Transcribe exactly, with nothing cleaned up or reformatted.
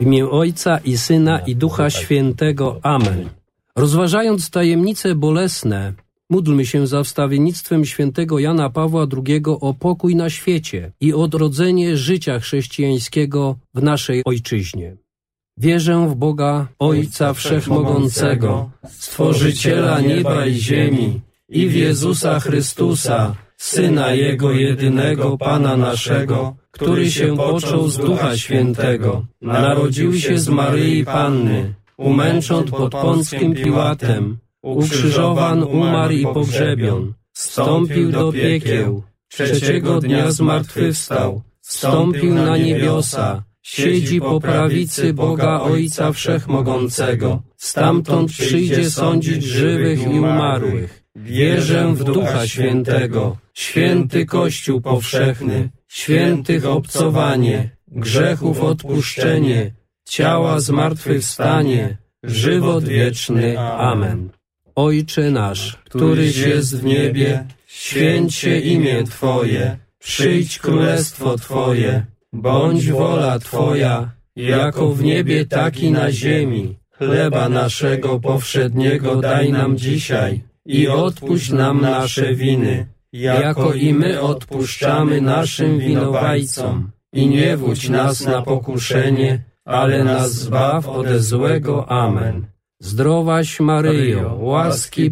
imię Ojca i Syna i Ducha Świętego. Amen. Rozważając tajemnice bolesne, módlmy się za wstawiennictwem świętego Jana Pawła drugiego o pokój na świecie i odrodzenie życia chrześcijańskiego w naszej ojczyźnie. Wierzę w Boga, Ojca Wszechmogącego, Stworzyciela nieba i ziemi, i w Jezusa Chrystusa, Syna Jego jedynego, Pana naszego, który się począł z Ducha Świętego, narodził się z Maryi Panny, umęczon pod Pąckim Piłatem, ukrzyżowan, umarł i pogrzebion, wstąpił do piekieł, trzeciego dnia zmartwychwstał, wstąpił na niebiosa, siedzi po prawicy Boga Ojca Wszechmogącego, stamtąd przyjdzie sądzić żywych i umarłych. Wierzę w Ducha Świętego, święty Kościół powszechny, świętych obcowanie, grzechów odpuszczenie, ciała zmartwychwstanie, żywot wieczny. Amen. Ojcze nasz, któryś jest w niebie, święć się imię Twoje, przyjdź królestwo Twoje, bądź wola Twoja, jako w niebie, tak i na ziemi. Chleba naszego powszedniego daj nam dzisiaj i odpuść nam nasze winy, jako i my odpuszczamy naszym winowajcom. I nie wódź nas na pokuszenie, ale nas zbaw ode złego. Amen. Zdrowaś Maryjo, łaski